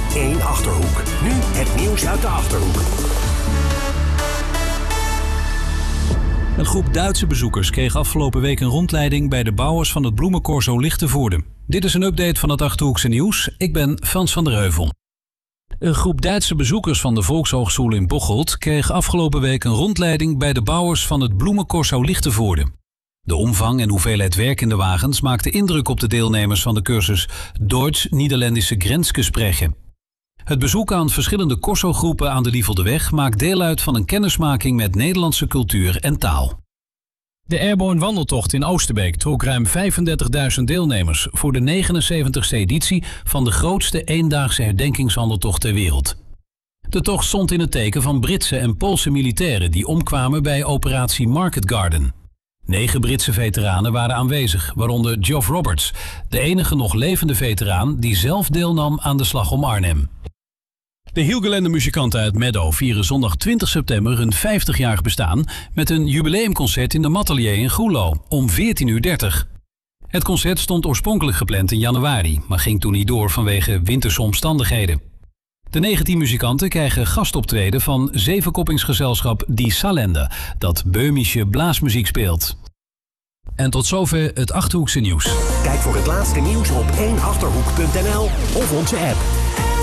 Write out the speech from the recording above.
één Achterhoek. Nu het nieuws uit de Achterhoek. Een groep Duitse bezoekers kreeg afgelopen week een rondleiding bij de bouwers van het bloemencorso Lichtenvoorde. Dit is een update van het Achterhoekse nieuws. Ik ben Frans van der Heuvel. Een groep Duitse bezoekers van de Volkshogeschool in Bocholt kreeg afgelopen week een rondleiding bij de bouwers van het bloemencorso Lichtenvoorde. De omvang en hoeveelheid werkende wagens maakte indruk op de deelnemers van de cursus Duits-Niederländische Grenzgespräche. Het bezoek aan verschillende corso-groepen aan de Lievelde maakt deel uit van een kennismaking met Nederlandse cultuur en taal. De Airborne wandeltocht in Oosterbeek trok ruim 35.000 deelnemers voor de 79e editie van de grootste eendaagse herdenkingswandeltocht ter wereld. De tocht stond in het teken van Britse en Poolse militairen die omkwamen bij operatie Market Garden. 9 Britse veteranen waren aanwezig, waaronder Geoff Roberts, de enige nog levende veteraan die zelf deelnam aan de slag om Arnhem. De Hielgelende muzikanten uit Meadow vieren zondag 20 september hun 50-jarig bestaan met een jubileumconcert in de Matelier in Groenlo om 14:30. Het concert stond oorspronkelijk gepland in januari, maar ging toen niet door vanwege winterse omstandigheden. De 19 muzikanten krijgen gastoptreden van zevenkoppingsgezelschap Die Salende, dat Böhmische blaasmuziek speelt. En tot zover het Achterhoekse nieuws. Kijk voor het laatste nieuws op 1achterhoek.nl of onze app.